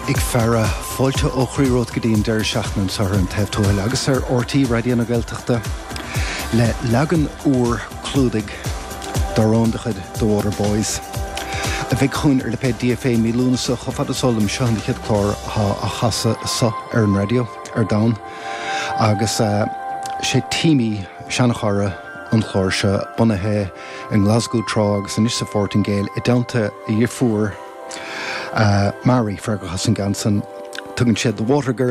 Ik fearra fáilte ó chríót go dtíon deir seachnan sa an taobh tuail agus ar RT Radio na Gaeltachta le legan úr clúdig doróndachad The Waterboys. A bheith chuin ar le pe DFA mílúnasa cho fad asolm seandichad chlár a chasa sa ar an radio ar dain agus sé tíimi seanachara an chlár se bunathe in Glasgow Trog san is sa Fortingale I downta I dhearfúr Mary Fergal Hassan Ganson tugann siad The Water Girl